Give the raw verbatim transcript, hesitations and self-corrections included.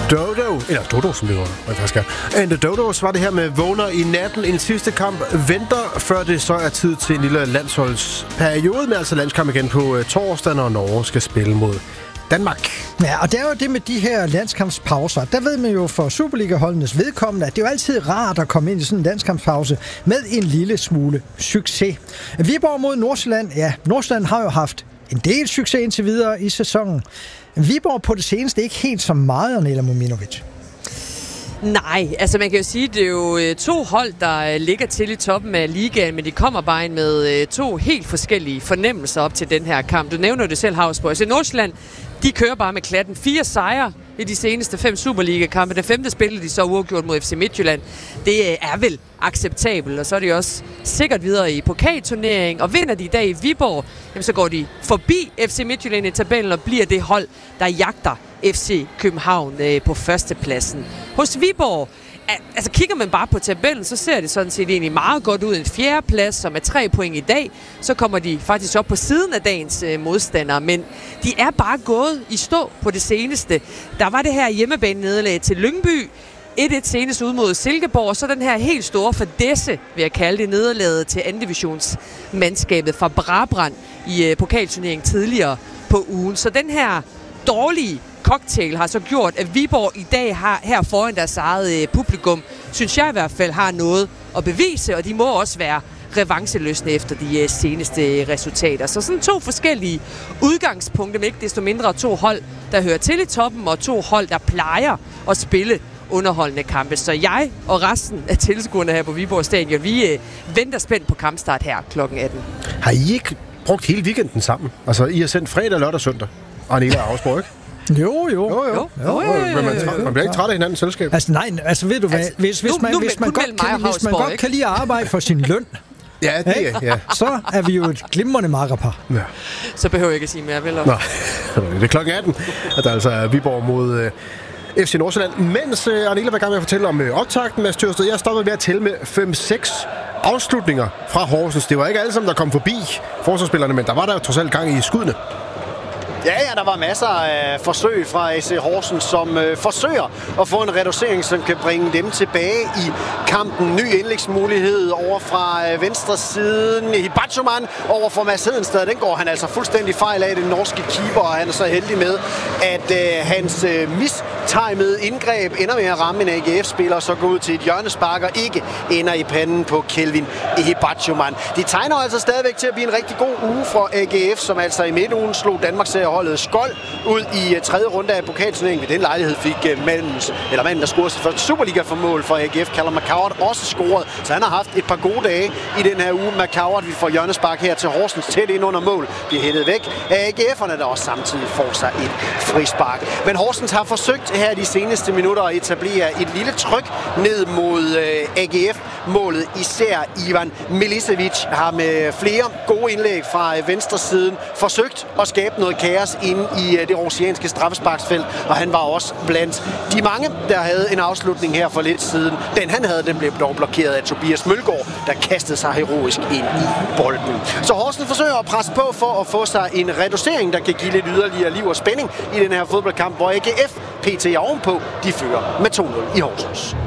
Dodo, eller Dodo, som det var, faktisk er. And the Dodos var det her med vågner i natten. En sidste kamp venter, før det så er tid til en lille landsholdsperiode, med altså landskamp igen på torsdag, når Norge skal spille mod Danmark. Ja, og det er jo det med de her landskampspauser. Der ved man jo for Superliga-holdenes vedkommende, at det er jo altid rart at komme ind i sådan en landskampspause med en lille smule succes. Viborg mod Nordsjælland. Ja, Nordsjælland har jo haft en del succes indtil videre i sæsonen. Viborg på det seneste ikke helt så meget, Arnela Mominovic. Nej, altså man kan jo sige, det er jo to hold, der ligger til i toppen af ligaen, men de kommer bare ind med to helt forskellige fornemmelser op til den her kamp. Du nævner det selv, Havsborg. Så Nordsjælland, de kører bare med klatten. Fire sejre i de seneste fem Superliga-kampe. Den femte spiller de så uafgjort mod F C Midtjylland. Det er vel acceptabelt, og så er de også sikkert videre i pokalturnering. Og vinder de i dag i Viborg, jamen så går de forbi F C Midtjylland i tabellen og bliver det hold, der jagter F C København øh, på førstepladsen. Hos Viborg, altså kigger man bare på tabellen, så ser det sådan set egentlig meget godt ud. En fjerdeplads, som er tre point i dag. Så kommer de faktisk op på siden af dagens øh, modstandere. Men de er bare gået i stå på det seneste. Der var det her hjemmebane-nederlag til Lyngby. et et senest ud mod Silkeborg, og så den her helt store fadesse, vil jeg kalde det, nederlaget til anden divisionsmandskabet fra Brabrand i øh, pokalturneringen tidligere på ugen. Så den her dårlige cocktail har så gjort, at Viborg i dag har her foran deres eget øh, publikum, synes jeg i hvert fald, har noget at bevise, og de må også være revancheløsne efter de øh, seneste resultater. Så sådan to forskellige udgangspunkter, men ikke desto mindre to hold, der hører til i toppen, og to hold, der plejer at spille underholdende kampe. Så jeg og resten af tilskuerne her på Viborg Stadion, vi øh, venter spændt på kampstart her klokken atten. Har I ikke brugt hele weekenden sammen? Altså, I har sendt fredag, lørdag og søndag. Arnela og Havsborg, ikke? Jo, jo. Jo, jo. jo, jo, jo, jo, jo. Man, man, man bliver ikke træt af hinandens selskab. Altså nej, altså ved du hvad, altså, hvis, hvis nu, man, nu, hvis man, godt, kan, hvis man godt kan lide at arbejde for sin løn, ja, det er, ja. så er vi jo et glimrende makkerpar. Ja. Så behøver jeg ikke at sige mere, vel? Nå, det er klokken atten, at der altså er Viborg mod uh, F C Nordsjælland. Mens uh, Arnela var i gang med at fortælle om uh, optakten, Mads Tørsted, jeg stoppede ved at tælle med fem seks afslutninger fra Horsens. Det var ikke alle sammen, der kom forbi forsvarsspillerne, men der var der jo trods alt gang i skuddene. Ja, ja, der var masser af forsøg fra A C Horsens, som øh, forsøger at få en reducering, som kan bringe dem tilbage i kampen. Ny indlægsmulighed over fra øh, venstre siden. Hibachuman over for Mads Hedenstad. Den går han altså fuldstændig fejl af, den norske keeper, og han er så heldig med, at øh, hans øh, mistimede indgreb ender med at ramme en A G F-spiller, så går ud til et hjørnespark og ikke ender i panden på Kelvin Hibachuman. Det tegner altså stadigvæk til at blive en rigtig god uge for A G F, som altså i midtugen slog Danmarks holdet Skold ud i tredje runde af pokalturneringen. Ved den lejlighed fik mandens, eller manden, der scorede sit første Superliga-formål for A G F, Callum McCowart, også scoret. Så han har haft et par gode dage i den her uge. McCowart, vi får hjørnespark her til Horsens tæt ind under mål. Bliver hættet væk af A G F'erne, der også samtidig får sig et frispark. Men Horsens har forsøgt her de seneste minutter at etablere et lille tryk ned mod A G F-målet. Især Ivan Milicevic har med flere gode indlæg fra venstre siden forsøgt at skabe noget kaos inde i det oceanske straffesparksfelt, og han var også blandt de mange, der havde en afslutning her for lidt siden. Den han havde, den blev dog blokeret af Tobias Mølgaard, der kastede sig heroisk ind i bolden. Så Horsens forsøger at presse på for at få sig en reducering, der kan give lidt yderligere liv og spænding i den her fodboldkamp, hvor A G F P T er ovenpå, de fører med to nul i Horsens.